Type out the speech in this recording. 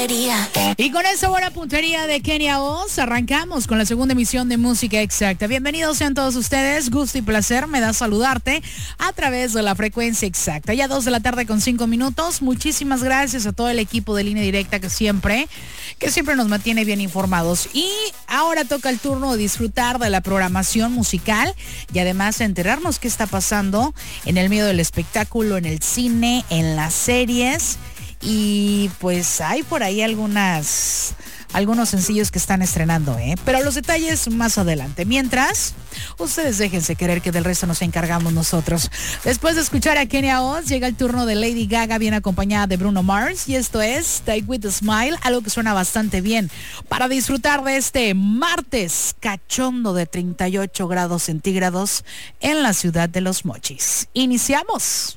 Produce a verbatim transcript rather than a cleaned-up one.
puntería. Y con esa buena puntería de Kenia Oz, arrancamos con la segunda emisión de Música Exacta. Bienvenidos sean todos ustedes, gusto y placer me da saludarte a través de la frecuencia exacta. Ya dos de la tarde con cinco minutos. Muchísimas gracias a todo el equipo de Línea Directa que siempre, que siempre nos mantiene bien informados. Y ahora toca el turno de disfrutar de la programación musical y además enterarnos qué está pasando en el medio del espectáculo, en el cine, en las series. Y pues hay por ahí algunas algunos sencillos que están estrenando, ¿eh? Pero los detalles más adelante. Mientras, ustedes déjense querer que del resto nos encargamos nosotros. Después de escuchar a Kenia Oz, llega el turno de Lady Gaga, bien acompañada de Bruno Mars. Y esto es Stay With A Smile, algo que suena bastante bien para disfrutar de este martes cachondo de treinta y ocho grados centígrados en la ciudad de Los Mochis. Iniciamos.